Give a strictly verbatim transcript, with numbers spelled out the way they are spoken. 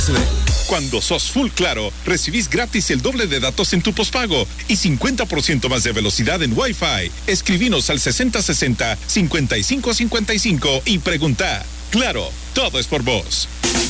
U S B. Cuando sos Full Claro, recibís gratis el doble de datos en tu pospago y cincuenta por ciento más de velocidad en Wi-Fi. Escribinos al sesenta sesenta, cincuenta y cinco cincuenta y cinco y pregunta. Claro, todo es por vos.